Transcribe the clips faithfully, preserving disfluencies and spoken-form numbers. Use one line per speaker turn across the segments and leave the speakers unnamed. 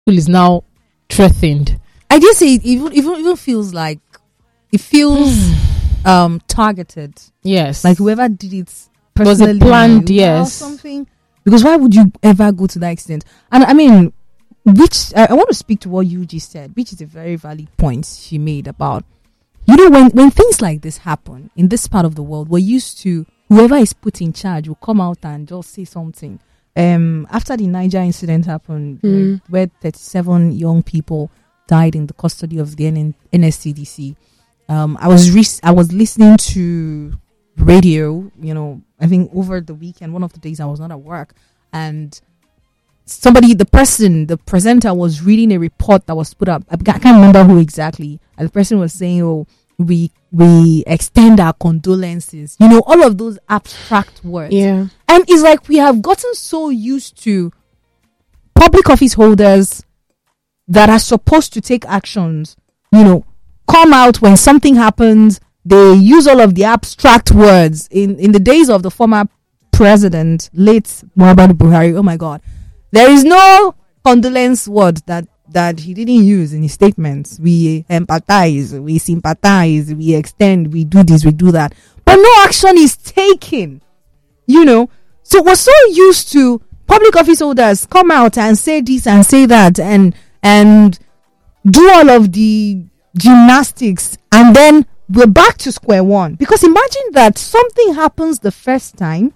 school is now threatened.
I just say it even even even feels like it feels um targeted.
Yes,
like whoever did it
was
personally,
it planned?
or
Yes,
something. Because why would you ever go to that extent? And I mean, which I, I want to speak to what you just said, which is a very valid point she made about, you know, when when things like this happen in this part of the world, we're used to whoever is put in charge will come out and just say something. Um, after the Niger incident happened,
Mm.
where, where thirty-seven young people died in the custody of the N S C D C, um, I was re- I was listening to radio, you know, I think over the weekend, one of the days I was not at work, and somebody, the person, the presenter was reading a report that was put up. I can't remember who exactly. And the person was saying, "Oh, we we extend our condolences." You know, all of those abstract words.
Yeah.
And it's like we have gotten so used to public office holders that are supposed to take actions, you know, come out when something happens. They use all of the abstract words. In, in the days of the former president, late Muhammadu Buhari, oh my God, there is no condolence word that, that he didn't use in his statements. We empathize, we sympathize, we extend, we do this, we do that. But no action is taken, you know. So we're so used to public office holders come out and say this and say that and and do all of the gymnastics, and then we're back to square one. Because imagine that something happens the first time,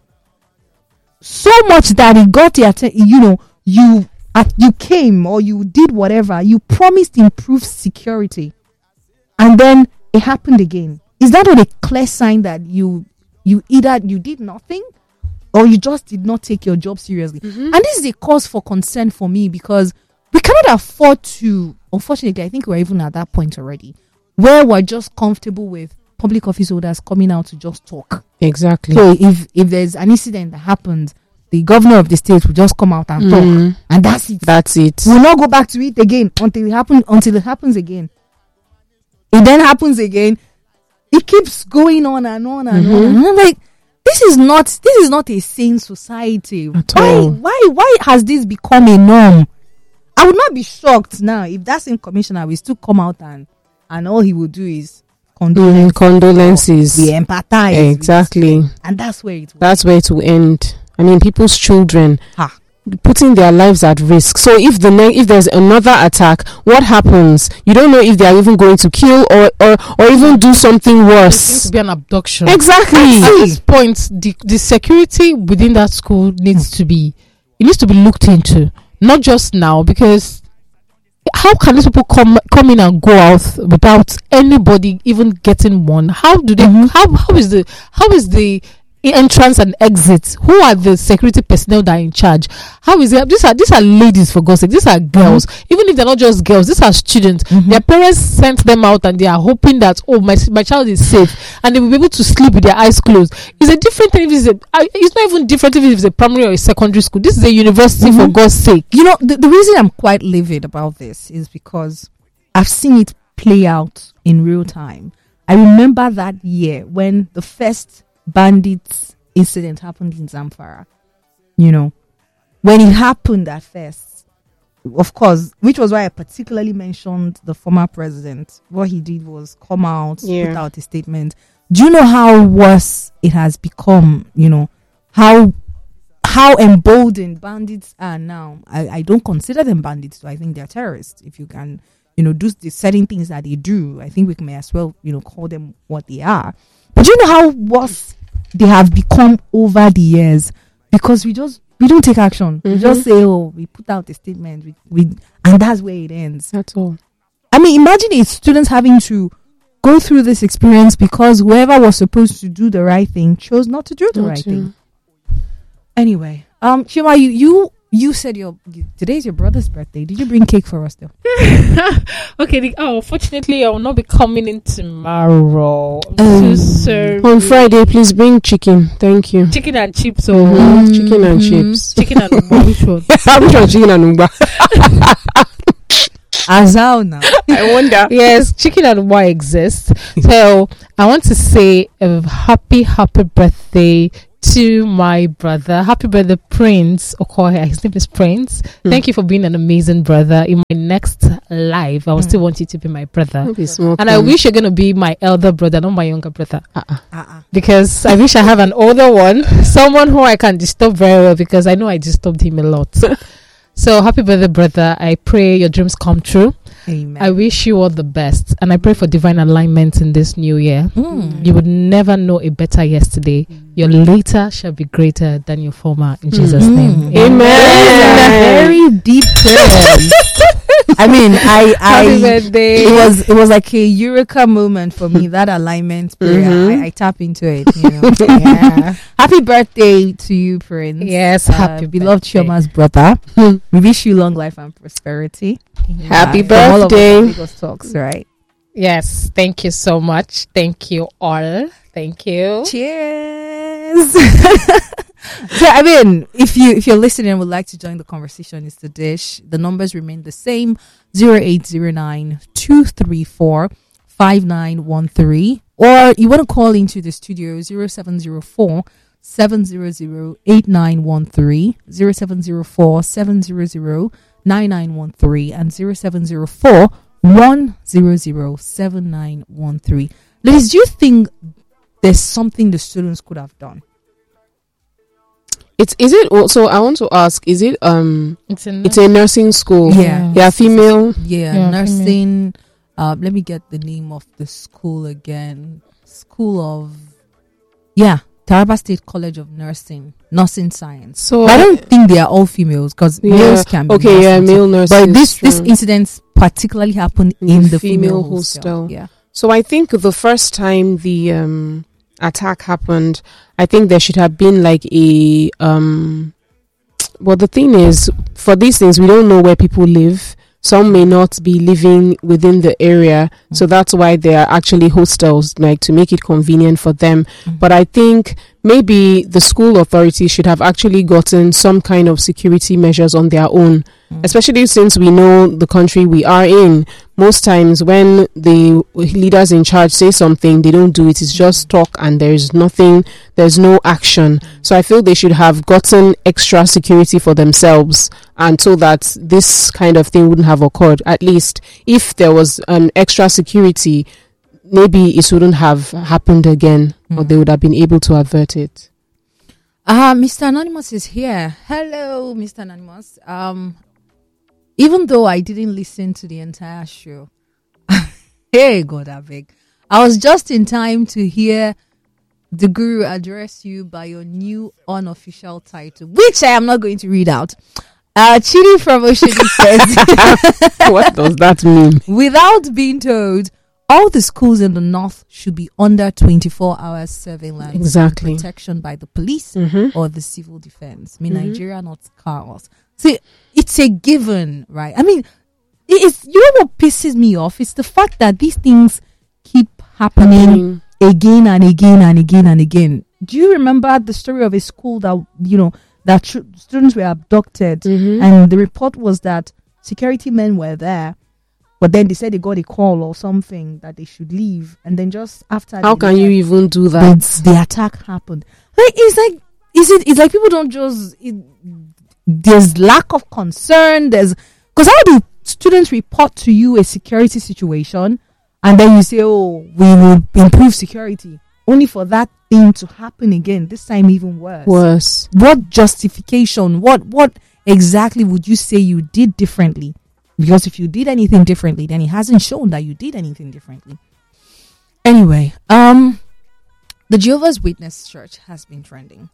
so much that it got the attention, you know, you uh, you came or you did whatever, you promised improved security, and then it happened again. Is that not a clear sign that you you either you did nothing or you just did not take your job seriously?
Mm-hmm.
And this is a cause for concern for me, because we cannot afford to, unfortunately, I think we're even at that point already, where we're just comfortable with public office holders coming out to just talk.
Exactly.
So if, if there's an incident that happens, the governor of the state will just come out and
Mm.
talk. And that's it.
That's it.
We'll not go back to it again until it happen, until it happens again. It then happens again. It keeps going on and on and
Mhm.
on. And I'm like, this is not this is not a sane society.
At
why
all.
why why has this become a norm? I would not be shocked now if that same commissioner will still come out and and all he will do is condolence,
Mm, condolences.
we empathize,
Exactly.
with- and that's where it will.
That's where it will end. I mean, people's children
Ha.
putting their lives at risk. So if the ne- if there's another attack, what happens? You don't know if they are even going to kill or or, or even do something
It seems
worse.
to be an abduction.
Exactly.
At this point, the, the security within that school needs to be it needs to be looked into, not just now, because how can these people come come in and go out without anybody even getting one? How do they?
Mhm.
How how is the how is the entrance and exit? Who are the security personnel that are in charge? How is it? These are these are ladies, for God's sake. These are girls. Even if they're not just girls, these are students.
Mhm.
Their parents sent them out and they are hoping that, oh, my my child is safe and they will be able to sleep with their eyes closed. It's a different thing if it's a uh, it's not even different if it's a primary or a secondary school. This is a university, for
Mhm.
God's sake.
You know, the, the reason I'm quite livid about this is because I've seen it play out in real time. I remember that year when the first bandits incident happened in Zamfara. You know, when it happened at first, of course, which was why I particularly mentioned the former president. What he did was come out,
Yeah.
put out a statement. Do you know how worse it has become? You know, how how emboldened bandits are now. I, I don't consider them bandits, so I think they're terrorists. If you can, you know, do the certain things that they do, I think we may as well, you know, call them what they are. But do you know how worse they have become over the years? Because we just we don't take action. We
Mhm.
just say, oh, we put out a statement, we, we and that's where it ends.
That's all.
I mean, imagine a student having to go through this experience because whoever was supposed to do the right thing chose not to do the
Not
right
to.
thing. Anyway, um, Shima, you you you said your you, today's your brother's birthday. Did you bring cake for us though?
Okay, the, oh, fortunately, I will not be coming in tomorrow. I'm
Um,
so sorry.
On Friday, please bring chicken. Thank you.
Chicken and chips, or
Mhm. Chicken and
Mhm.
chips.
chicken and which one?
Which one? Chicken and ungba.
Azal now.
I wonder.
Yes, chicken and why exists. So I want to say a happy, happy birthday to my brother. Happy birthday, Prince Okoye. His name is Prince.
Mm.
Thank you for being an amazing brother. In my next life, I will
Mm.
still want you to be my brother.
Be small
And I
thing.
wish you're going to be my elder brother, not my younger brother.
Uh-uh.
Uh-uh.
Because I wish I have an older one, someone who I can disturb very well, because I know I disturbed him a lot. So happy birthday, brother. I pray your dreams come true.
Amen.
I wish you all the best, and I pray for divine alignment in this new year.
Mm.
You would never know a better yesterday. Your later shall be greater than your former, in Jesus'
Mm.
name.
Amen.
Very deep prayers. I mean, I,
Happy
I,
birthday.
it was, it was like a eureka moment for me. That alignment prayer,
Mhm.
I, I tap into it. You know, yeah. Happy birthday to you, Prince.
Yes,
Uh,
happy
beloved
birthday.
Chioma's brother. We wish you long life and prosperity.
Happy
Uh, from all of us
birthday.
at Lagos Talks, right?
Yes, thank you so much. Thank you all. Thank you.
Cheers. So I mean, if you if you're listening and would like to join the conversation, it's the dish. The numbers remain the same: zero eight zero nine two three four five nine one three, or you want to call into the studio zero seven zero four seven zero zero eight nine one three, zero seven zero four seven zero zero nine nine one three, and zero seven zero four one zero zero seven nine one three. Ladies, do you think there's something the students could have done?
It's is it also? I want to ask: is it um?
It's a,
It's a nursing school.
Yeah.
Yeah, female.
Yeah,
Yeah,
nursing. Uh, let me get the name of the school again. School of, yeah, Taraba State College of Nursing, Nursing Science.
So
I don't think they are all females, because
Yeah.
males can be.
Okay, yeah,
nursing, so-
male nurses.
But this this
true.
incident particularly happened
In
in
the
the
female
female hostel.
hostel.
Yeah.
So I think the first time the um attack happened, I think there should have been like a um. Well, the thing is, for these things, we don't know where people live. Some may not be living within the area, so that's why there are actually hostels, like to make it convenient for them.
Mm.
But I think maybe the school authorities should have actually gotten some kind of security measures on their own,
Mm.
especially since we know the country we are in. Most times when the leaders in charge say something, they don't do it. It's just talk and there's nothing, there's no action. So I feel they should have gotten extra security for themselves, and so that this kind of thing wouldn't have occurred. At least if there was an extra security, maybe it wouldn't have happened again, or
Mm.
they would have been able to avert it.
Uh, Mister Anonymous is here. Hello, Mister Anonymous. Um, even though I didn't listen to the entire show, hey, God, I beg. I was just in time to hear the guru address you by your new unofficial title, which I am not going to read out. Uh, Chidi from Oshidi says,
What does that mean?
without being told, all the schools in the north should be under twenty-four hours surveillance,
Exactly.
protection by the police
Mm-hmm.
or the civil defense. I mean,
Mhm.
Nigeria, not chaos. See, it's a given, right? I mean, it is. You know what pisses me off? It's the fact that these things keep happening again and again and again and again. Do you remember the story of a school that, you know, that tr- students were abducted,
Mhm.
and the report was that security men were there, but then they said they got a call or something that they should leave, and then just after,
How
they
can you
left,
even do
the,
that?
the attack happened? Like, it's like, is it? It's like people don't just. It, there's lack of concern. There's because how do students report to you a security situation, and then you say, "Oh, we will improve security," only for that thing to happen again. This time, even worse.
Worse.
What justification? What what exactly would you say you did differently? Because if you did anything differently, then it hasn't shown that you did anything differently. Anyway, um, the Jehovah's Witness Church has been trending.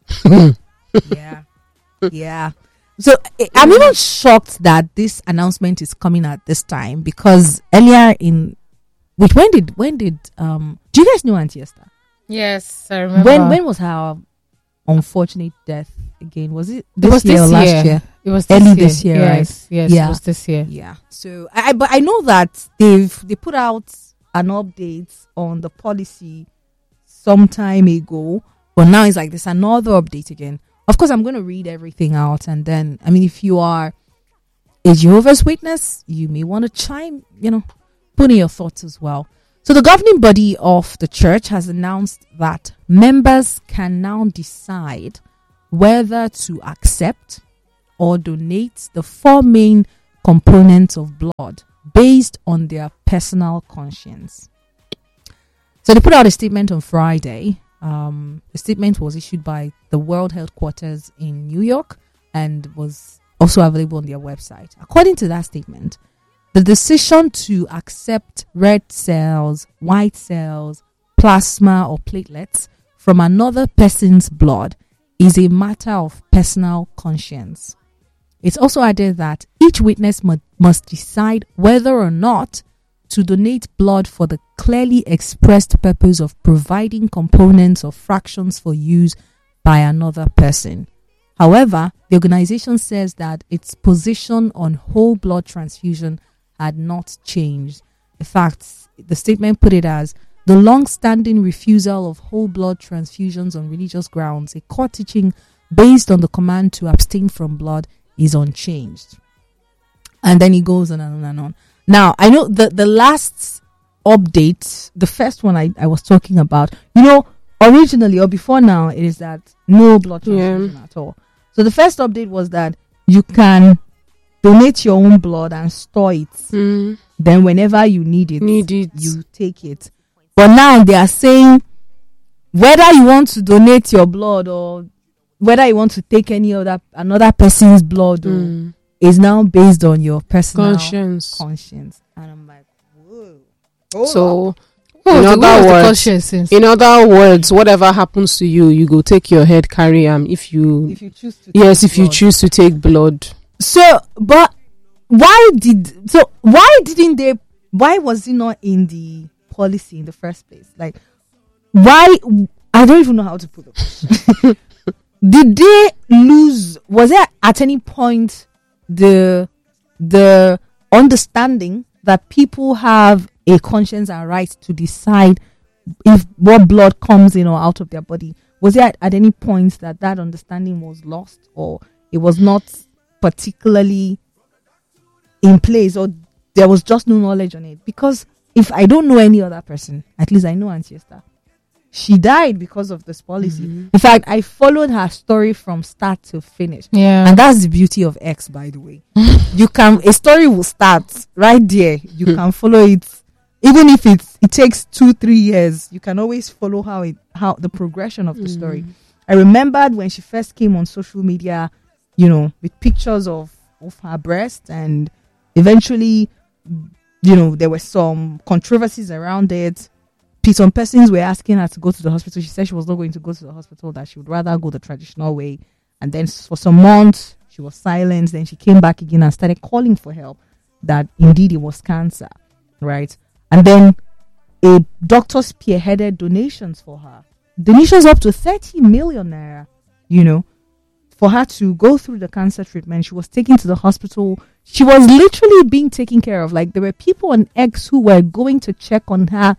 yeah, yeah. So I- I'm even shocked that this announcement is coming at this time, because earlier in, which when did when did um do you guys know Auntie Esther?
Yes, I remember.
When when was her unfortunate death again? Was it
it
this
was
year
this
or last
year.
year?
It was
Early
this year.
this year, right?
yes, Yes,
Yeah.
it was this year.
Yeah. So I, I but I know that they've they put out an update on the policy some time ago, but now it's like there's another update again. Of course, I'm going to read everything out, and then I mean, if you are a Jehovah's Witness, you may want to chime, you know, put in your thoughts as well. So the governing body of the church has announced that members can now decide whether to accept or donate the four main components of blood based on their personal conscience. So they put out a statement on Friday. Um, the statement was issued by the World Headquarters in New York and was also available on their website. According to that statement, the decision to accept red cells, white cells, plasma, or platelets from another person's blood is a matter of personal conscience. It's also added that each witness mu- must decide whether or not to donate blood for the clearly expressed purpose of providing components or fractions for use by another person. However, the organization says that its position on whole blood transfusion had not changed. In fact, the statement put it as the long-standing refusal of whole blood transfusions on religious grounds, a core teaching based on the command to abstain from blood, is unchanged. And then he goes on and on and on. Now, I know the, the last update, the first one I, I was talking about, you know, originally or before now, it is that no blood transfusion yeah. at all. So the first update was that you can donate your own blood and store it.
Mm.
Then whenever you need it,
need it,
you take it. But now they are saying whether you want to donate your blood or whether you want to take any other another person's blood
mm.
or, is now based on your personal
conscience.
conscience. And I'm like, whoa. Oh.
So,
Oh,
in,
the
other
words,
in other words, whatever happens to you, you go take your head, carry am. Um, if you,
if you choose to,
yes,
take
if blood. you choose to take blood.
So, but why did so? Why didn't they? Why was it not in the policy in the first place? Like, why? I don't even know how to put it. Did they lose? Was there at any point the the understanding that people have a conscience and right to decide if what blood comes in or out of their body? Was there at, at any point that that understanding was lost, or it was not particularly in place, or there was just no knowledge on it? Because if I don't know any other person, at least I know Auntie Esther. She died because of this policy. Mm-hmm. In fact, I followed her story from start to finish.
Yeah.
And that's the beauty of X, by the way. You can, a story will start right there. You can follow it. Even if it's, it takes two, three years, you can always follow how it, how the progression of the mm. story. I remembered when she first came on social media, you know, with pictures of, of her breast, and eventually, you know, there were some controversies around it. Some persons were asking her to go to the hospital. She said she was not going to go to the hospital, that she would rather go the traditional way. And then for some months, she was silent. Then she came back again and started calling for help, that indeed it was cancer, right? And then a doctor spearheaded donations for her. Donations up to thirty million naira, you know, for her to go through the cancer treatment. She was taken to the hospital. She was literally being taken care of. Like, there were people on X who were going to check on her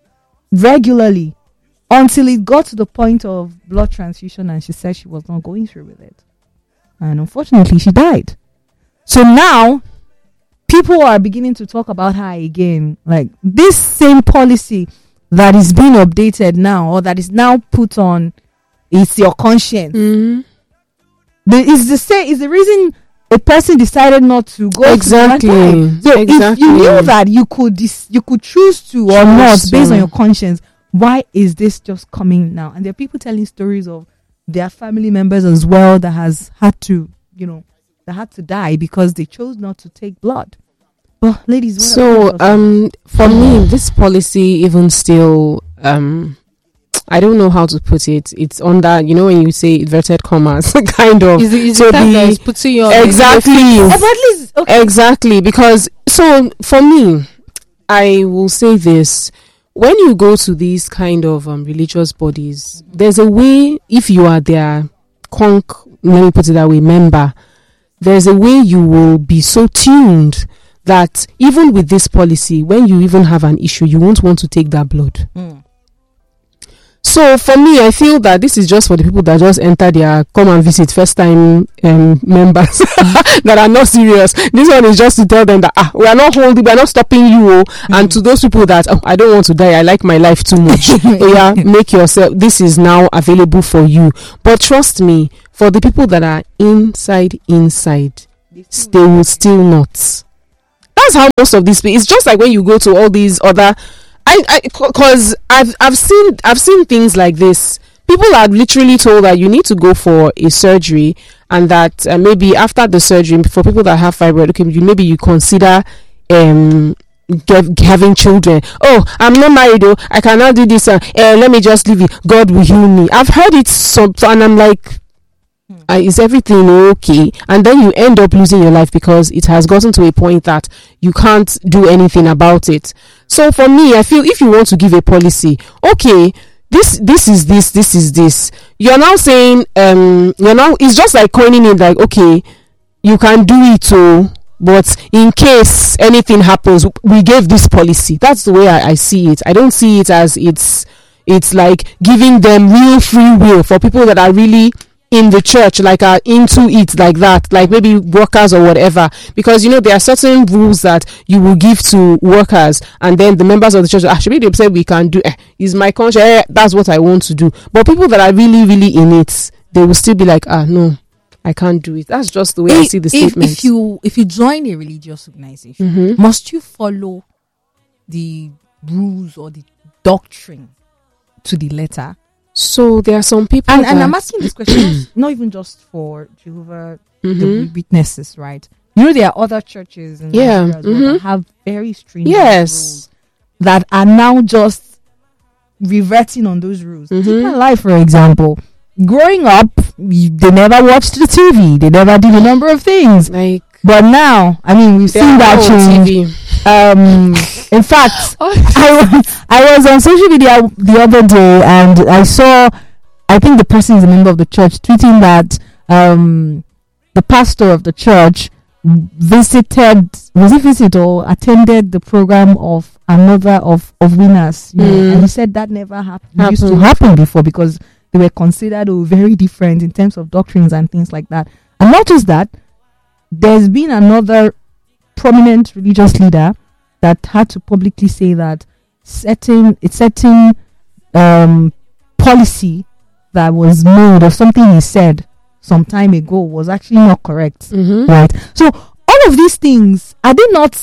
regularly until it got to the point of blood transfusion, and she said she was not going through with it. And unfortunately, she died. So now, people are beginning to talk about her again. Like, this same policy that is being updated now, or that is now put on, it's your conscience.
Mm-hmm.
The, is the say is the reason a person decided not to go
exactly.
To so
exactly.
if you knew that you could dis- you could choose to or not based on your conscience, why is this just coming now? And there are people telling stories of their family members as well that has had to, you know, that had to die because they chose not to take blood. But ladies, what
so um, for me, this policy even still um. I don't know how to put it. It's under, you know, when you say inverted commas, kind of.
Is it, is
so
it
the,
that is putting your
exactly,
at least, okay.
exactly. Because so for me, I will say this: when you go to these kind of um, religious bodies, mm-hmm. there's a way. If you are their conch, let me put it that way, member, there's a way you will be so tuned that even with this policy, when you even have an issue, you won't want to take that blood.
Mm.
So for me, I feel that this is just for the people that just enter their come and visit first time um, members that are not serious. This one is just to tell them that ah, we are not holding, we are not stopping you. Oh. Mm. And to those people that oh, I don't want to die, I like my life too much. Oh, yeah, make yourself. This is now available for you. But trust me, for the people that are inside, inside, they will still not. That's how most of these people. It's just like when you go to all these other. I, I, cause I've, I've seen, I've seen things like this. People are literally told that you need to go for a surgery, and that uh, maybe after the surgery, for people that have fibroid, okay, you maybe you consider um get, having children. Oh, I'm not married, though. I cannot do this. Uh, uh, let me just leave it. God will heal me. I've heard it some, and I'm like. Uh, is everything okay? And then you end up losing your life because it has gotten to a point that you can't do anything about it. So for me, I feel if you want to give a policy, okay, this this is this this is this. You're now saying um you're now it's just like coining it like okay, you can do it too, but in case anything happens, we gave this policy. That's the way I, I see it. I don't see it as it's it's like giving them real free will for people that are really in the church, like are into it like that, like maybe workers or whatever, because you know there are certain rules that you will give to workers, and then the members of the church actually they say we can do eh, is my conscience, eh, that's what I want to do. But people that are really really in it, they will still be like ah no, I can't do it. That's just the way if, I see the
if,
statement.
If you if you join a religious organization,
mm-hmm.
must you follow the rules or the doctrine to the letter?
So there are some people,
and, and I'm asking this question not even just for Jehovah
mm-hmm.
the Witnesses, right? You know, there are other churches in
yeah.
Nigeria as well
mm-hmm.
that have very stringent
yes.
rules that are now just reverting on those rules.
Mm-hmm.
Take my life, for example. Growing up, we, they never watched the T V. They never did a number of things.
Like,
but now, I mean, we've seen that change. T V. Um, in fact, I, I was on social media the other day and I saw, I think the person is a member of the church, tweeting that um, the pastor of the church visited, was it visit or attended the program of another of, of winners. You mm. know, and he said that never hap- happened. used to happen before because they were considered oh, very different in terms of doctrines and things like that. And not just that, there's been another prominent religious leader that had to publicly say that certain it's certain um, policy that was made or something he said some time ago was actually not correct,
mm-hmm.
right? So all of these things are they not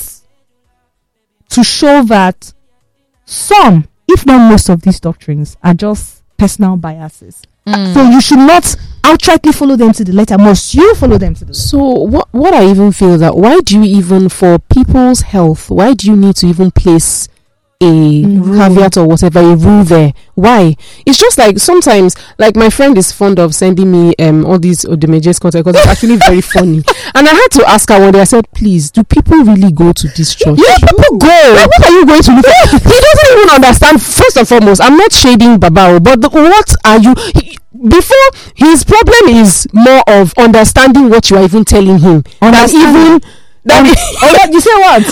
to show that some, if not most of these doctrines are just personal biases? Mm. So you should not outrightly follow them to the letter. Must you follow them to the letter?
So what what I even feel that why do you even for people's health, why do you need to even place a mm-hmm. caveat or whatever, a rule there? Why? It's just like sometimes, like my friend is fond of sending me um all these Odumeje's content because it's actually very funny. And I had to ask her one day, I said, please, do people really go to this church?
Yeah, people go.
Like, what are you going to look at? He doesn't even understand. First and foremost, I'm not shading Babao, but the, what are you he, before his problem is more of understanding what you are even telling him. And even that um, oh, that, you say what?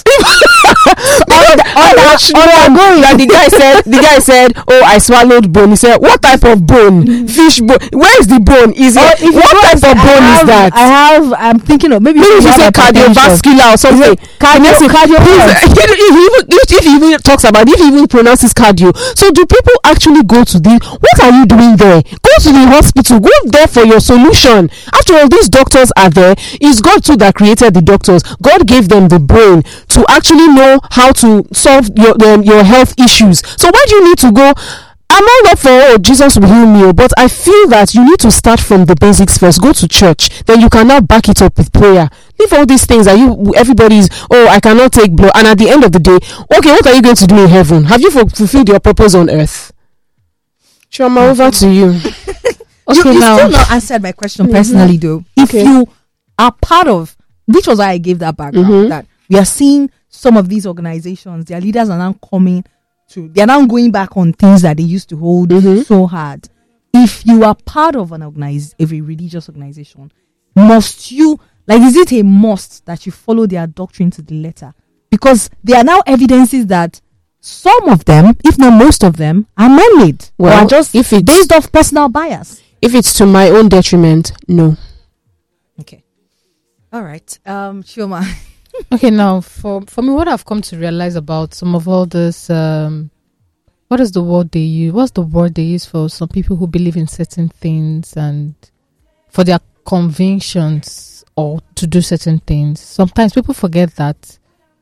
That the guy said, the guy said, "Oh, I swallowed bone." He said, "What type of bone? Fish bone? Where is the bone? Is
oh,
it what type of bone
have,
is that?"
I have. I'm thinking of maybe,
maybe you say cardiovascular or something.
Cardio, cardio.
If he even if he even talks about, if he even pronounces cardio. So do people actually go to the? What are you doing there? Go to the hospital. Go there for your solution. After all, these doctors are there. It's God too that created the doctors. God gave them the brain to actually know how to solve your um, your health issues. So why do you need to go? I'm all up for oh Jesus will heal me, but I feel that you need to start from the basics first. Go to church, then you can now back it up with prayer. Leave all these things that you everybody's oh I cannot take blood, and at the end of the day, okay, what are you going to do in heaven? Have you f- fulfilled your purpose on earth? Chioma, over to you.
Okay, you, you now still not answered my question mm-hmm. personally though. If okay. you are part of, which was why I gave that background, mm-hmm. that we are seeing some of these organizations, their leaders are now coming to, they are now going back on things that they used to hold mm-hmm. so hard. If you are part of an organize, every religious organization, must you, like, is it a must that you follow their doctrine to the letter? Because there are now evidences that some of them, if not most of them, are man-made.
Well,
or are just
if it's-
based off personal bias.
If it's to my own detriment, no.
Okay. All right. Um, Chioma.
Okay, now for for me, what I've come to realize about some of all this, um, what is the word they use? What's the word they use for some people who believe in certain things and for their convictions or to do certain things? Sometimes people forget that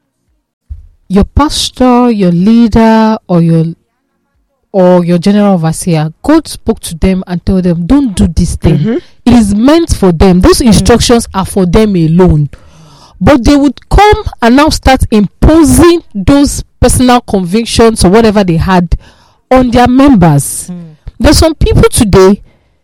your pastor, your leader, or your or your general overseer, God spoke to them and told them, "Don't do this thing."
Mhm.
It is meant for them. Those instructions are for them alone. But they would come and now start imposing those personal convictions or whatever they had on their members. There's some people today,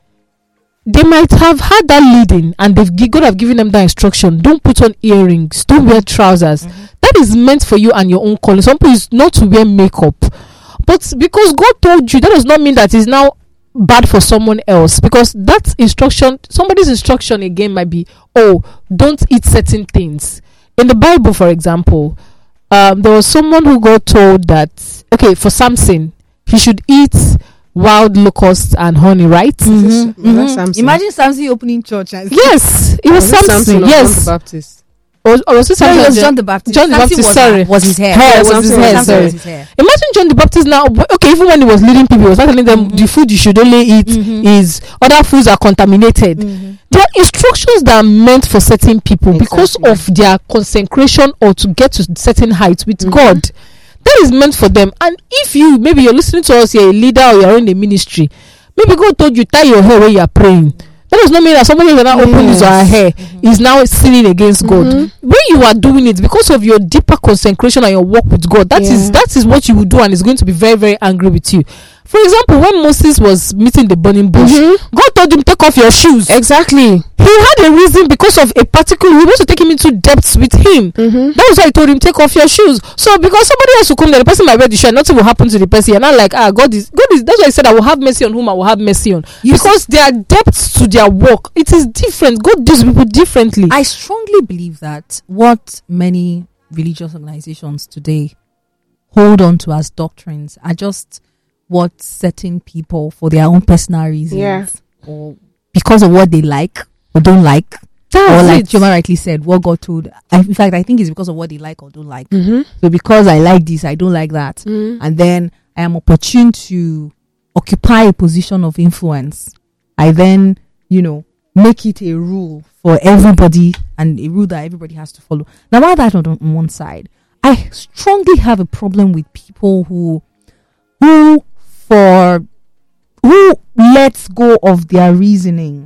they might have had that leading and they've gi- God have given them that instruction. Don't put on earrings, don't wear trousers. That is meant for you and your own calling. Some people is not to wear makeup. But because God told you, that does not mean that it's now bad for someone else, because that instruction, somebody's instruction again might be, oh, don't eat certain things. In the Bible, for example, um, there was someone who got told that, okay, for Samson, he should eat wild locusts and honey, right?
Mhm. That's Samson.
Imagine Samson opening church. And
Yes, it was
Was it
Samson.
or John the
Yes,
Baptist?
or, or was it
No, it
Samson?
was John the Baptist.
John the
Samson
Baptist,
was,
sorry.
was his hair.
Hair,
Yes,
was his
Samson
hair,
was
sorry.
his hair.
Imagine John the Baptist now. w- Okay, even when he was leading people, he was not telling them the food you should only eat is other foods are contaminated. There are instructions that are meant for certain people because
Exactly.
of their consecration or to get to certain heights with God. That is meant for them. And if you maybe you're listening to us, you're a leader or you're in the ministry, maybe God told you tie your hair when you're praying. That does not mean that somebody who now open his or her hair is now sinning against God. When you are doing it because of your deeper consecration and your walk with God, that is
Yeah.
that is what you will do, and is going to be very, very angry with you. For example, when Moses was meeting the burning bush,
Mhm.
God told him, take off your shoes.
Exactly.
He had a reason because of a particular, he wants to take him into depths with him.
Mhm.
That was why he told him, take off your shoes. So because somebody else will come there, the person might wear the shoe, and nothing will happen to the person. And not like, ah, God is, God is, that's why he said, I will have mercy on whom I will have mercy on.
You
because there are depths to their work. It is different. God deals with people differently.
I strongly believe that what many religious organizations today hold on to as doctrines are just what certain people, for their own personal reasons,
Yeah.
or because of what they like or don't like,
That's
or like
it.
Choma rightly said, what God told. I, in fact, I think it's because of what they like or don't like.
Mhm.
So because I like this, I don't like that,
Mhm.
and then I am opportune to occupy a position of influence. I then, you know, make it a rule for everybody and a rule that everybody has to follow. Now, while that on, on one side, I strongly have a problem with people who, who for, who lets go of their reasoning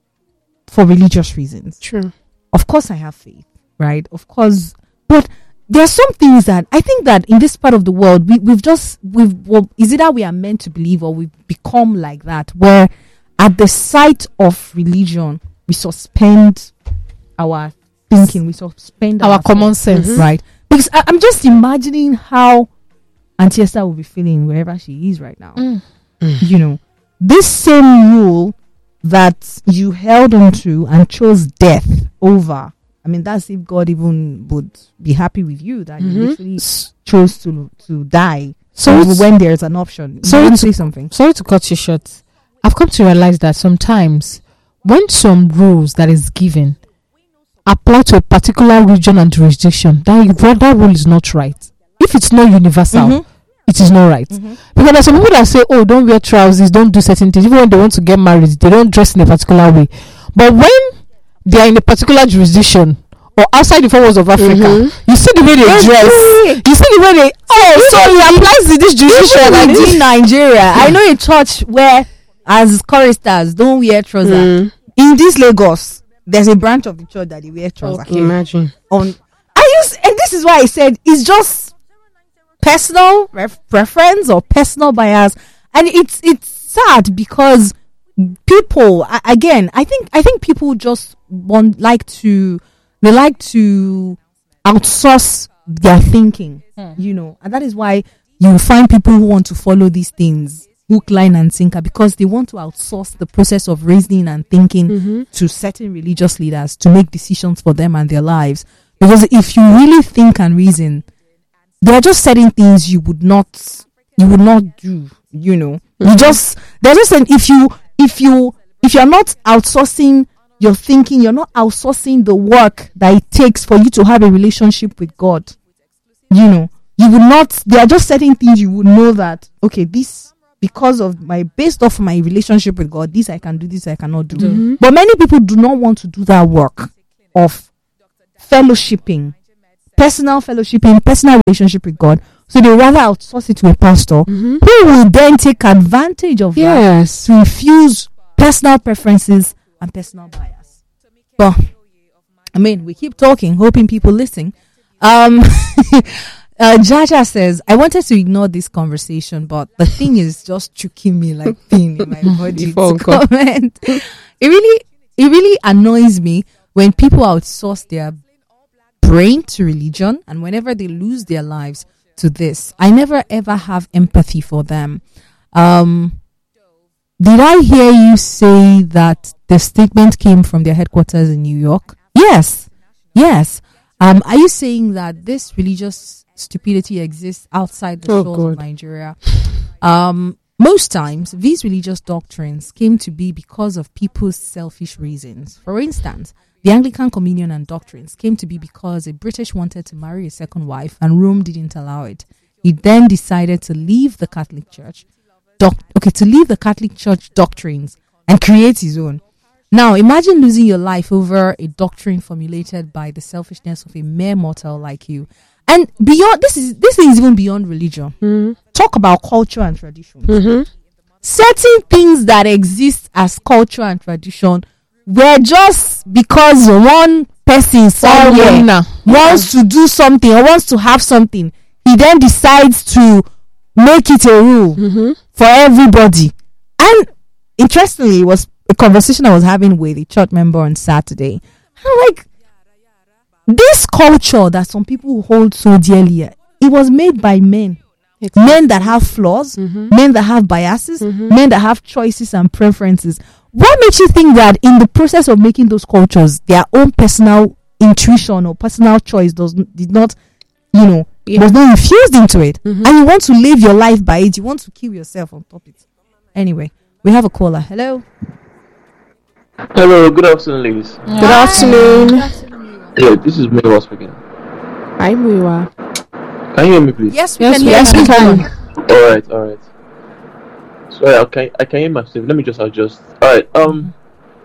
for religious reasons.
True.
Of course, I have faith, right? Of course, but there are some things that I think that in this part of the world, we, we've just, we've, well, is it that we are meant to believe, or we've become like that, where at the sight of religion, we suspend our thinking, we suspend
Our
our,
common sense.
right? Because I, I'm just imagining how Auntie Esther will be feeling wherever she is right now.
Mm.
You know, this same rule that you held on to and chose death over. I mean, that's if God even would be happy with you that you
Mhm.
literally chose to to die.
So
So
it's-
when there's an option,
so
you want
it's-
to say something.
Sorry to cut you short. I've come to realize that sometimes when some rules that is given apply to a particular region and jurisdiction, that, that rule is not right. If it's not universal,
Mhm.
it is not right.
Mhm.
Because there's some people that say, oh, don't wear trousers, don't do certain things. Even when they want to get married, they don't dress in a particular way. But when they are in a particular jurisdiction or outside the four walls of Africa,
Mhm.
you see the way they
Yes,
dress.
yes.
You see the way they, oh, so it applies to this jurisdiction.
Even
and
within
this-
Nigeria, I know a church where, as choristers, don't wear trousers.
Mm.
In this Lagos, there's a branch of the church that they wear trousers.
Imagine.
On, I use, and this is why I said it's just personal ref- preference or personal bias, and it's it's sad because people, I, again, I think I think people just want like to they like to outsource their thinking, you know, and that is why you find people who want to follow these things hook, line, and sinker, because they want to outsource the process of reasoning and thinking
Mhm.
to certain religious leaders to make decisions for them and their lives. Because if you really think and reason, there are just certain things you would not you would not do. You know, mm-hmm. you just there's just an if you if you if you're not outsourcing your thinking, you're not outsourcing the work that it takes for you to have a relationship with God. You know, you would not. There are just certain things you would know that okay, this because of my based off my relationship with God, this I can do, this I cannot do. Mm-hmm. But many people do not want to do that work of fellowshipping, personal fellowshipping, personal relationship with God. So they rather outsource it to a pastor mm-hmm. who will then take advantage of yes. that to infuse personal preferences and personal bias. But I mean, we keep talking, hoping people listen. Um, uh, Jaja says, "I wanted to ignore this conversation, but the thing is just choking me like pain in my body to comment. It really, it really annoys me when people outsource their brain to religion, and whenever they lose their lives to this, I never ever have empathy for them." Um, did I hear you say that the statement came from their headquarters in New York? Yes, yes. Um, are you saying that this religious stupidity exists outside the oh shores God. of Nigeria? Um, most times, these religious doctrines came to be because of people's selfish reasons. For instance, the Anglican Communion and doctrines came to be because a British wanted to marry a second wife and Rome didn't allow it. He then decided to leave the Catholic Church, doc- okay, to leave the Catholic Church doctrines and create his own. Now, imagine losing your life over a doctrine formulated by the selfishness of a mere mortal like you. And beyond this is this is even beyond religion. Mm-hmm. Talk about culture and tradition. Mm-hmm. Certain things that exist as culture and tradition were just because one person somewhere wants to do something or wants to have something, he then decides to make it a rule mm-hmm. for everybody. And interestingly, it was a conversation I was having with a church member on Saturday. I'm like, this culture that some people hold so dearly, it was made by men. Exactly. Men that have flaws, mm-hmm. men that have biases, mm-hmm. men that have choices and preferences. What makes you think that in the process of making those cultures, their own personal intuition or personal choice does did not, you know, yeah. was not infused into it, mm-hmm. and you want to live your life by it? You want to kill yourself on top of it. Anyway, we have a caller. Hello.
Hello. Good afternoon, ladies.
Good Hi. afternoon. Good
afternoon. Yeah, this is Muiwa speaking.
Hi, Muiwa.
Can you hear me, please?
Yes, we
yes,
can.
Yes, we can.
All right, all right. Sorry, I can I can hear myself. Let me just adjust. All right. Um,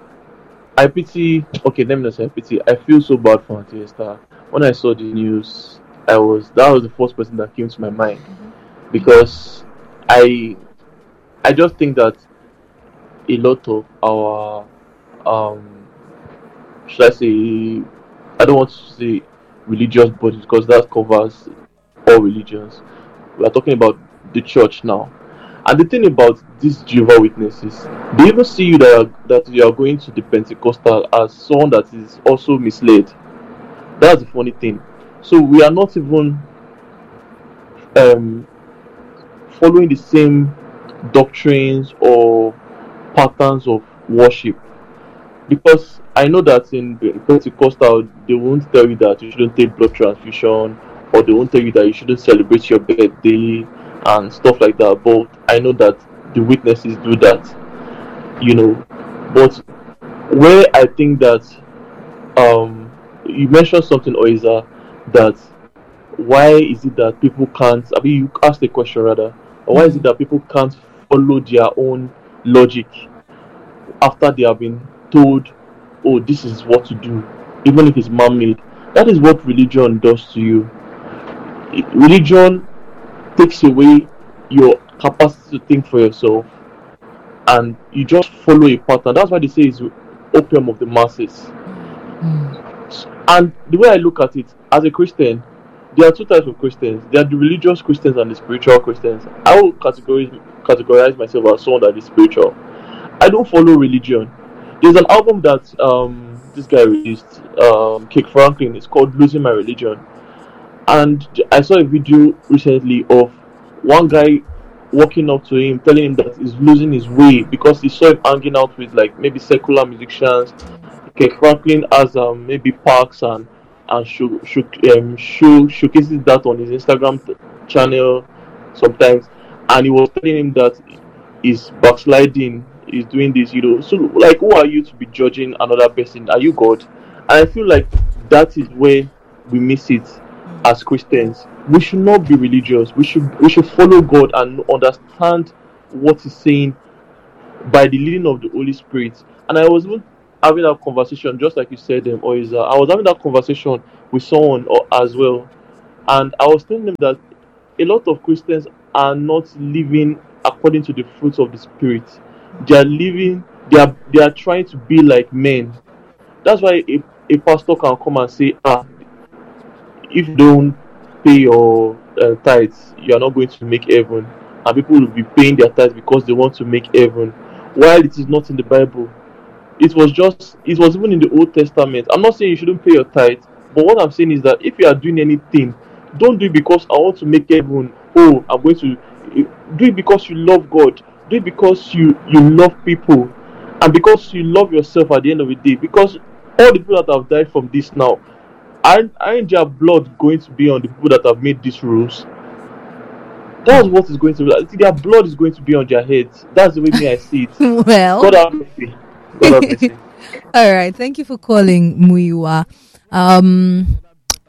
I pity. Okay, let me not say I pity. I feel so bad for Auntie Esther. When I saw the news, I was that was the first person that came to my mind mm-hmm. because I I just think that a lot of our um should I say I don't want to say religious bodies because that covers all religions. We are talking about the church now. And the thing about these Jehovah's Witnesses, they even see you that, are, that you are going to the Pentecostal as someone that is also misled. That's the funny thing. So we are not even um, following the same doctrines or patterns of worship. Because I know that in Pentecostal, they won't tell you that you shouldn't take blood transfusion, or they won't tell you that you shouldn't celebrate your birthday and stuff like that. But I know that the witnesses do that, you know. But where I think that um you mentioned something, Oiza, that why is it that people can't, I mean, you asked the question rather, or why is it that people can't follow their own logic after they have been told, oh, this is what to do, even if it's man-made? That is what religion does to you. Religion takes away your capacity to think for yourself, and you just follow a pattern. That's why they say it's opium of the masses. Mm. And the way I look at it, as a Christian, there are two types of Christians. There are the religious Christians and the spiritual Christians. I will categorize categorize myself as someone that is spiritual. I don't follow religion. There's an album that um this guy released, um Kirk Franklin. It's called Losing My Religion. And I saw a video recently of one guy walking up to him, telling him that he's losing his way because he saw him hanging out with like maybe secular musicians. Kirk Franklin has um, maybe parks and and show, show, um, show showcases that on his Instagram t- channel sometimes, and he was telling him that he's backsliding, he's doing this, you know. So, like, who are you to be judging another person? Are you God? And I feel like that is where we miss it as Christians. We should not be religious. We should we should follow God and understand what He's saying by the leading of the Holy Spirit. And I was even having that conversation, just like you said, um, Oiza. I was having that conversation with someone uh, as well, and I was telling them that a lot of Christians are not living according to the fruits of the Spirit. They are living. They are they are trying to be like men. That's why a, a pastor can come and say, ah, if you don't pay your uh, tithes, you are not going to make heaven. And people will be paying their tithes because they want to make heaven, while it is not in the Bible. It was just, it was even in the Old Testament. I'm not saying you shouldn't pay your tithe, but what I'm saying is that if you are doing anything, don't do it because I want to make heaven. Oh, I'm going to do it because you love God. Do it because you you love people, and because you love yourself at the end of the day. Because all the people that have died from this now, aren't, aren't their blood going to be on the people that have made these rules? That's what is going to be. Their blood is going to be on their heads. That's the way me I see it.
Well,
God have mercy. God have mercy.
all right. Thank you for calling, Muiwa. Um,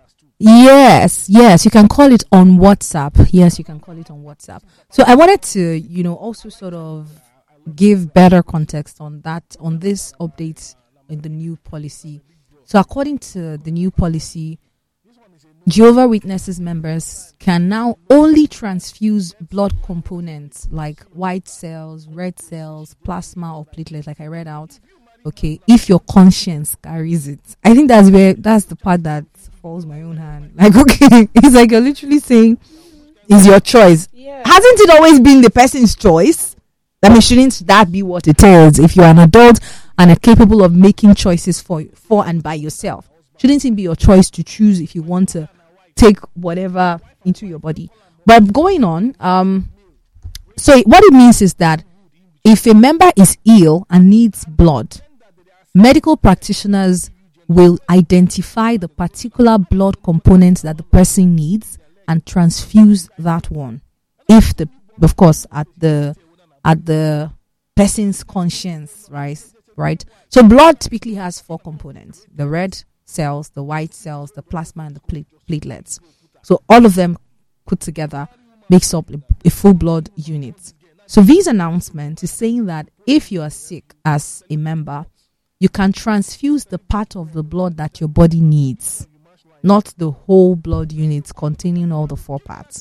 yes, yes, you can call it on WhatsApp. Yes, you can call it on WhatsApp. So I wanted to, you know, also sort of give better context on that, on this update in the new policy. So according to the new policy, Jehovah Witnesses members can now only transfuse blood components like white cells, red cells, plasma or platelets, like I read out. Okay, if your conscience carries it. I think that's where, that's the part that falls my own hand. Like, okay, it's like you're literally saying, it's your choice. Yeah. Hasn't it always been the person's choice? I mean, shouldn't that be what it is? If you're an adult and are capable of making choices for for and by yourself, shouldn't it be your choice to choose if you want to take whatever into your body? But going on, um, so what it means is that if a member is ill and needs blood, medical practitioners will identify the particular blood component that the person needs and transfuse that one. If the, of course, at the at the person's conscience, right? Right. So blood typically has four components: the red cells, the white cells, the plasma, and the plate, platelets. So all of them put together makes up a, a full blood unit. So this announcement is saying that if you are sick as a member, you can transfuse the part of the blood that your body needs, not the whole blood unit containing all the four parts.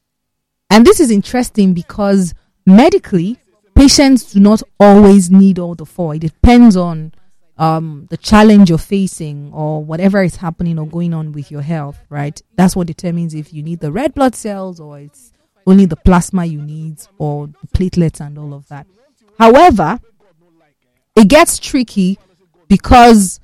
And this is interesting because medically, patients do not always need all the four. It depends on um, the challenge you're facing or whatever is happening or going on with your health, right? That's what determines if you need the red blood cells or it's only the plasma you need or the platelets and all of that. However, it gets tricky because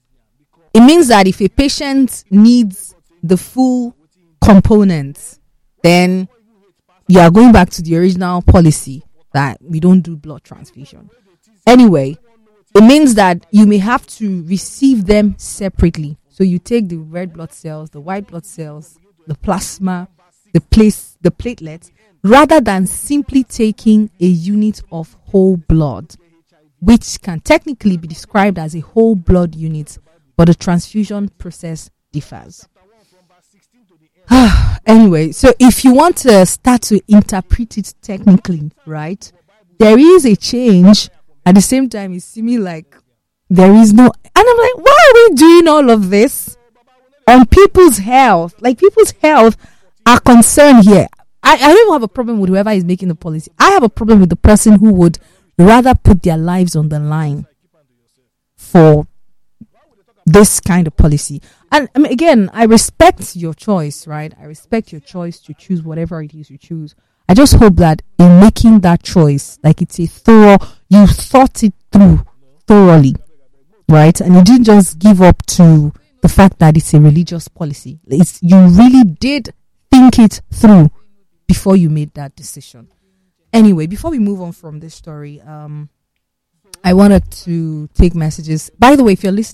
it means that if a patient needs the full components, then you are going back to the original policy that we don't do blood transfusion. Anyway, it means that you may have to receive them separately. So you take the red blood cells, the white blood cells, the plasma, the place, the platelets, rather than simply taking a unit of whole blood, which can technically be described as a whole blood unit, but the transfusion process differs. Anyway, so if you want to start to interpret it technically, right, there is a change. At the same time, it's seeming like there is no... And I'm like, why are we doing all of this on people's health? Like, people's health are concerned here. I, I don't even have a problem with whoever is making the policy. I have a problem with the person who would rather put their lives on the line for this kind of policy. And I mean, again, I respect your choice, right? I respect your choice to choose whatever it is you choose. I just hope that in making that choice, like it's a thorough, you thought it through thoroughly, right? And you didn't just give up to the fact that it's a religious policy. It's, you really did think it through before you made that decision. Anyway, before we move on from this story, um, I wanted to take messages. By the way, if you're listening,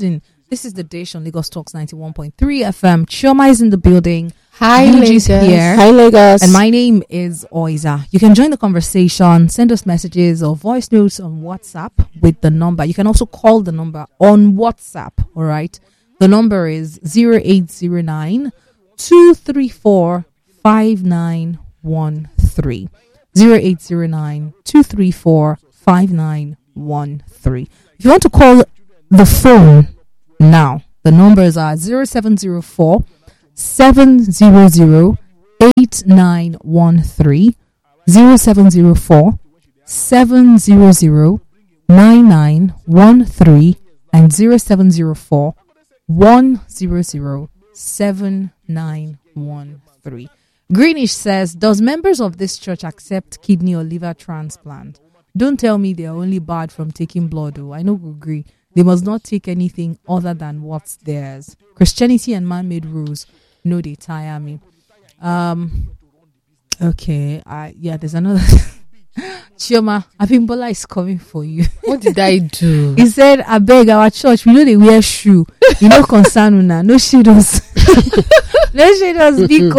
This is the dish on Lagos Talks ninety-one point three F M. Chioma is in the building.
Hi,
Eugene's
Lagos.
here.
Hi, Lagos.
And my name is Oiza. You can join the conversation, send us messages or voice notes on WhatsApp with the number. You can also call the number on WhatsApp, all right? The number is zero eight zero nine, two three four, five nine one three. zero eight zero nine, two three four, five nine one three. If you want to call the phone now, the numbers are zero seven zero four, seven zero zero, eight nine one three, zero seven zero four, seven zero zero, nine nine one three, and zero seven zero four, one zero zero, seven nine one three. Greenish says, does members of this church accept kidney or liver transplant? Don't tell me they are only barred from taking blood, though. I know we agree. They must not take anything other than what's theirs. Christianity and man-made rules, no, they tire me. Um, okay, I yeah, there's another. Chioma, Abimbola is coming for you.
What did I do?
He said, I beg our church, we know they wear shoe. You know, concern una. No shaders. No shaders,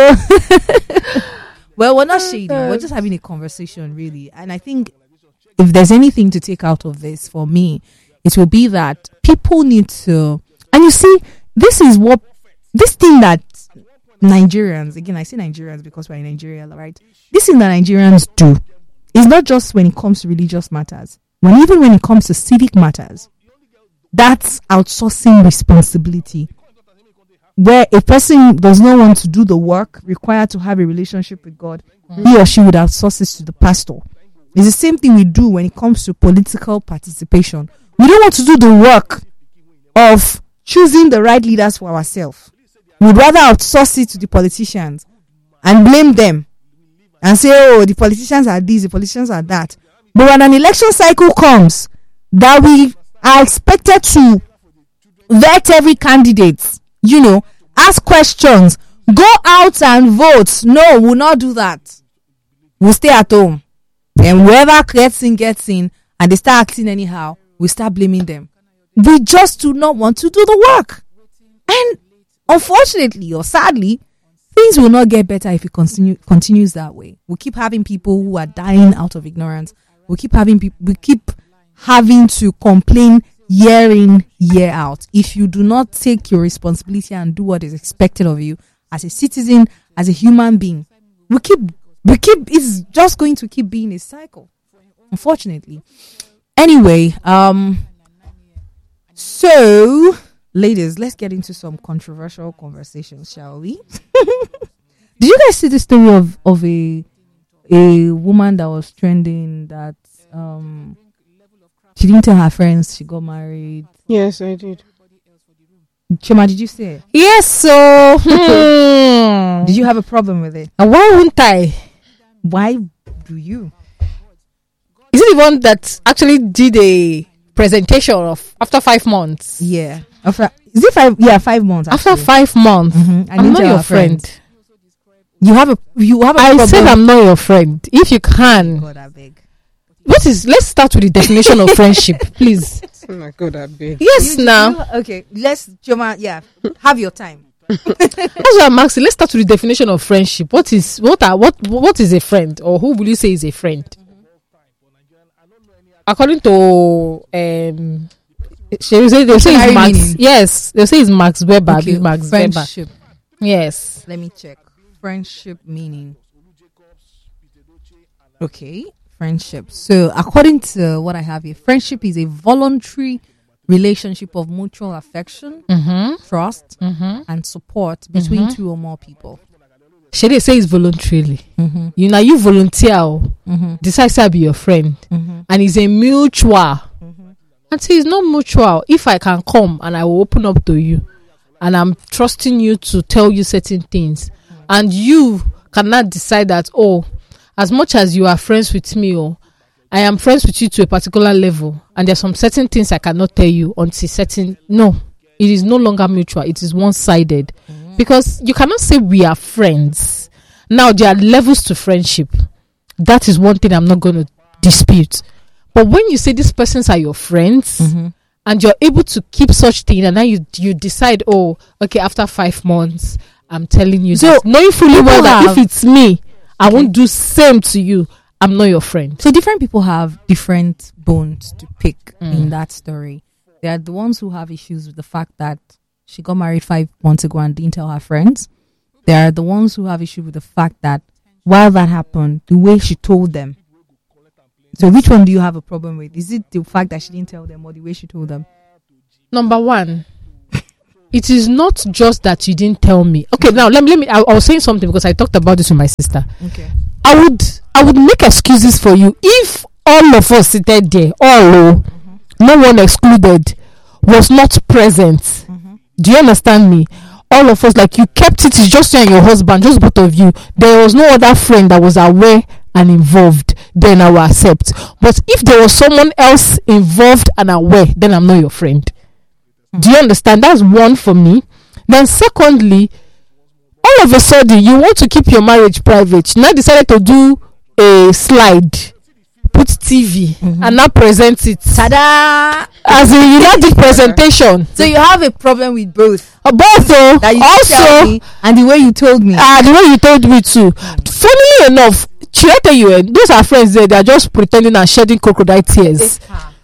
Biko. Well, we're not shading. We're just having a conversation, really. And I think if there's anything to take out of this for me, it will be that people need to. And you see, this is what, this thing that Nigerians, again, I say Nigerians because we're in Nigeria, right? This thing that Nigerians do. It's not just when it comes to religious matters. When even when it comes to civic matters, that's outsourcing responsibility. Where a person does not want to do the work required to have a relationship with God, mm. he or she would outsource it to the pastor. It's the same thing we do when it comes to political participation. We don't want to do the work of choosing the right leaders for ourselves. We'd rather outsource it to the politicians and blame them. And say, oh, the politicians are this, the politicians are that. But when an election cycle comes, that we are expected to vet every candidate, you know, ask questions, go out and vote. No, we'll not do that. We'll stay at home. And whoever gets in, gets in, and they start acting anyhow, we start blaming them. We just do not want to do the work. And unfortunately or sadly, things will not get better if it continue continues that way. We'll keep having people who are dying out of ignorance. We'll keep having people. We keep having to complain year in, year out. If you do not take your responsibility and do what is expected of you as a citizen, as a human being, we keep. We keep. It's just going to keep being a cycle. Unfortunately. Anyway, um. So. Ladies, let's get into some controversial conversations, shall we? Did you guys see the story of, of a a woman that was trending that um she didn't tell her friends she got married?
Yes, I did.
Chima, did you see it?
Yes, so hmm.
Did you have a problem with it?
And why wouldn't I?
Why do you?
Is it the one that actually did a presentation of after five months?
Yeah. After, is it five? Yeah, five months.
After
actually.
five months,
mm-hmm.
I'm not your friend.
friend. You have a. You have a.
I
problem.
said I'm not your friend. If you can,
God, I beg.
What is? Let's start with the definition of friendship, please.
Oh my God, I beg.
Yes,
You-
now
you- okay, let's. Joma, yeah, have your time.
that's what I'm asking. Let's start with the definition of friendship. What is what are what what is a friend, or who will you say is a friend? According to um. She say they say it's
Dictionary
Max.
meaning.
Yes, they say it's Max Weber.
Okay,
Okay, Max Weber.
friendship.
Yes.
Let me check. Friendship meaning. Okay, friendship. So, according to what I have here, friendship is a voluntary relationship of mutual affection,
Mm-hmm.
trust,
Mm-hmm.
and support between
Mhm.
two or more people.
She they say it's voluntarily.
Mm-hmm.
You know, you volunteer, oh,
Mm-hmm.
decide to be your friend,
Mm-hmm.
and it's a mutual.
Mm-hmm.
And see, it's not mutual. If I can come and I will open up to you, and I'm trusting you to tell you certain things, and you cannot decide that, oh, as much as you are friends with me, oh, I am friends with you to a particular level, and there's some certain things I cannot tell you until certain. No, it is no longer mutual. It is one-sided, mm-hmm. because you cannot say we are friends. Now there are levels to friendship. That is one thing I'm not going to dispute. But when you say these persons are your friends,
Mm-hmm.
and you're able to keep such thing, and then you you decide, oh, okay, after five months, I'm telling you
So,
this, knowing fully well
people
that
have-
if it's me, I
Okay.
won't do same to you. I'm not your friend.
So different people have different bones to pick
Mm.
in that story. There are the ones who have issues with the fact that she got married five months ago and didn't tell her friends. There are the ones who have issue with the fact that while that happened, the way she told them. So which one do you have a problem with? Is it the fact that she didn't tell them or the way she told them?
Number one, it is not just that you didn't tell me. Okay, now let me let me. I, I was saying something because I talked about this with my sister.
Okay.
I would I would make excuses for you if all of us seated there, all oh, no one excluded, was not present. Do you understand me? All of us, like you kept it, it's just you and your husband, just both of you. There was no other friend that was aware and involved. Then I will accept. But if there was someone else involved and aware, then I'm not your friend. Do you understand? That's one for me. Then secondly, all of a sudden you want to keep your marriage private. You now decided to do a slide, put T V, and now present it.
Ta-da!
As in, you now did presentation.
So you have a problem with both.
Uh, both though,
That you didn't tell
also,
me and the way you told me.
ah, the way you told me too. Funnily enough, should I tell you, eh, those are friends there. They are just pretending and shedding crocodile tears.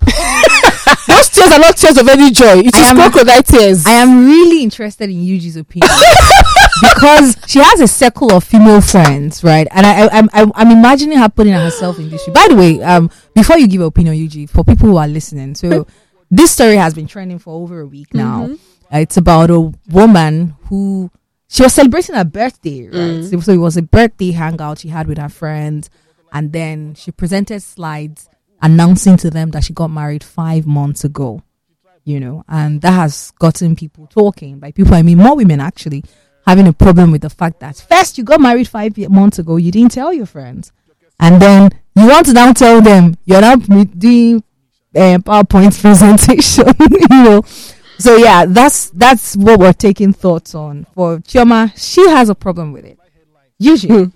Those tears are not tears of any joy. It
I
is
am-
crocodile tears.
I am really interested in Yuji's opinion because she has a circle of female friends, right? And I, I, I'm, I'm, I'm imagining her putting herself in this shoe. By the way, um, before you give your opinion, Yuji, for people who are listening, so this story has been trending for over a week now. Uh, it's about a woman who she was celebrating her birthday, right? So, so it was a birthday hangout she had with her friends, and then she presented slides announcing to them that she got married five months ago. You know, and that has gotten people talking. By people, I mean more women actually having a problem with the fact that first you got married five ye- months ago, you didn't tell your friends, and then you want to now tell them you're now pre- doing uh, PowerPoint presentation. You know, so yeah, that's that's what we're taking thoughts on. For Chioma, she has a problem with it. Usually,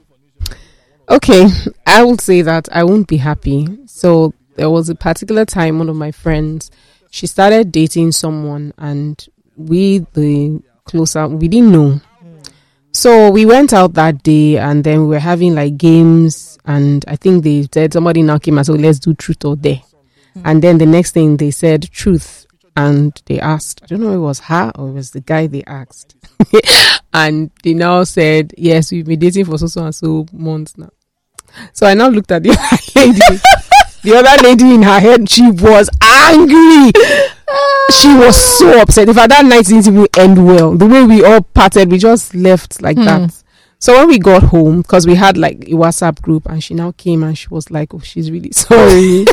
Okay, I would say that I won't be happy. So there was a particular time one of my friends, she started dating someone, and we, the closer, we didn't know. So we went out that day, and then we were having like games, and I think they said somebody now came and said, let's do truth or dare. And then the next thing they said truth, and they asked, I don't know if it was her or it was the guy they asked. And they now said, yes, we've been dating for so so and so months now. So I now looked at the other lady. The other lady in her head, she was angry. She was so upset. In fact, that night didn't even end well. The way we all parted, we just left like
Hmm.
that. So when we got home, because we had like a WhatsApp group, and she now came and she was like, oh, she's really sorry.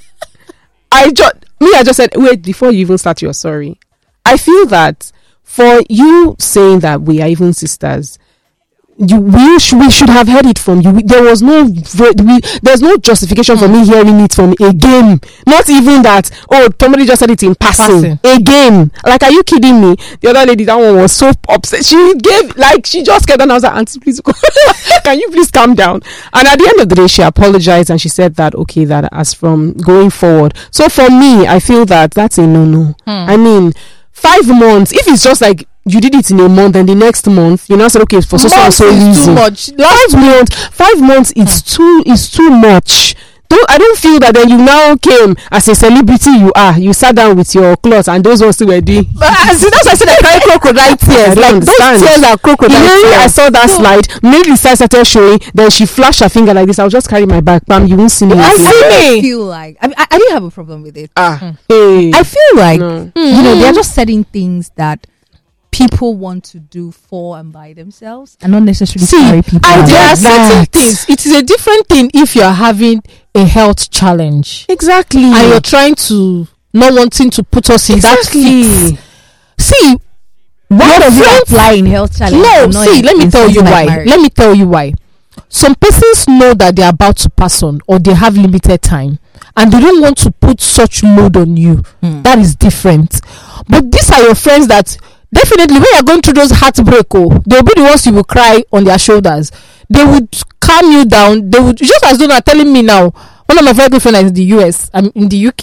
I just, me, I just said, wait, before you even start your sorry. I feel that for you saying that we are even sisters, you we should, we should have heard it from you. We- There was no ve- we, there's no justification for me hearing it from again. Not even that, oh, somebody just said it in passing.
Passing.
Again. Like, are you kidding me? The other lady, that one was so upset. She gave, like, she just kept on. I was like, auntie, please go. Can you please calm down? And at the end of the day, she apologized and she said that, okay, that as from going forward. So for me, I feel that that's a no-no. I mean, five months, if it's just like you did it in a month, and the next month you now said, okay, for so so and
Months
so
is
reason.
too much.
Last month, five months is too is too much. Don't, I don't feel that then you now came as a celebrity. You are. You sat down with your clothes, and those ones still were doing.
But as that's why I said I carry crocodile tears.
I don't
Like
understand.
those tears are crocodile
Immediately I
tears.
saw that slide. Maybe the slide started showing. Then she flashed her finger like this. I'll just carry my bag. Bam, you won't see me.
I
again.
see
I
me.
feel like I, mean, I, I didn't have a problem with it.
Ah, hey.
I feel like
No.
you know they're just certain things that people want to do for and by themselves, and not necessarily
See,
carry people.
and
around.
there are certain
that.
things. It is a different thing if you are having a health challenge
Exactly.
and you're trying to not wanting to put us in
Exactly.
that fix. See,
Why
your
does it
friends-
apply in health challenge?
No,
and not
see,
in-
let me
in
tell you
something
why.
like marriage?
Let me tell you why. Some persons know that they're about to pass on, or they have limited time, and they don't want to put such load on you.
Hmm.
That is different. But these are your friends that definitely, when you're going through those heartbreak, oh, they'll be the ones you will cry on their shoulders. They would calm you down. They would, just as though they're telling me now. One of my very good friends is in the U S, I'm in the U K.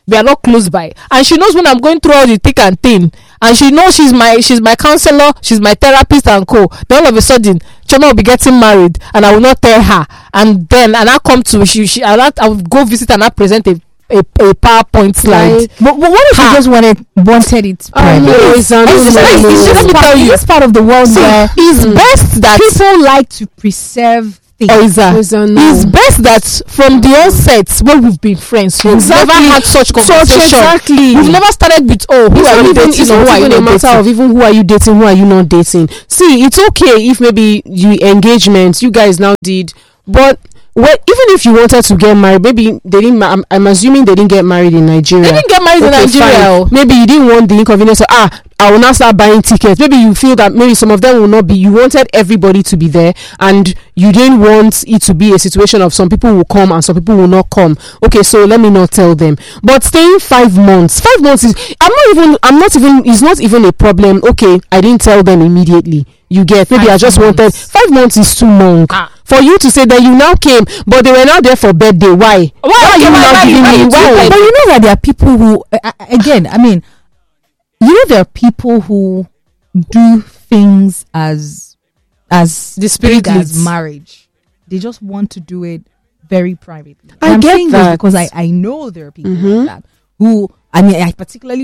we are not close by, and she knows when I'm going through all the thick and thin, and she knows she's my she's my counselor, she's my therapist and co. Then all of a sudden, Chioma will be getting married, and I will not tell her, and then and I come to she she I I will go visit and I present a a, a PowerPoint slide.
Like,
But, but what if you just wanted wanted it
Oh,
private?
no, it's an-
It's just,
no,
it's
no,
just
no.
part, it's just part of the world
See,
where
it's best that
people like to preserve things.
Oiza,
It's a no.
it's best that from the onset when we've been friends, we've
Exactly.
never had such
So
conversation.
exactly.
We've never started with oh, who
It's
are
not
you
even,
dating
it's
or
not
who are you
even a
not
matter
dating?
of even who are you dating, who are you not dating. See, it's okay if maybe you engagement you guys now did, but well, even if you wanted to get married, maybe they didn't. ma- I'm, I'm assuming they didn't get married in Nigeria.
They didn't get married in
Okay,
Nigeria.
fine.
oh.
Maybe you didn't want the inconvenience of, ah, I will now start buying tickets. Maybe you feel that maybe some of them will not be. You wanted everybody to be there, and you didn't want it to be a situation of some people will come and some people will not come. Okay, so let me not tell them. But staying five months, five months is. I'm not even. I'm not even. It's not even a problem. Okay, I didn't tell them immediately. You get. Maybe
Five
I just wanted.
months.
Five months is too long.
Ah.
For you to say that you now came, but they were not there for birthday. Why?
Why
are you
why-
now
why-
giving
why
me
you
why?
doing
But you know that there are people who, uh, uh, again, I mean, you know, there are people who do things as as
The spirit
big as
leads.
marriage. They just want to do it very privately.
I
I'm
get
saying this
that.
because I I know there are people
Mhm.
like that who, I mean, I particularly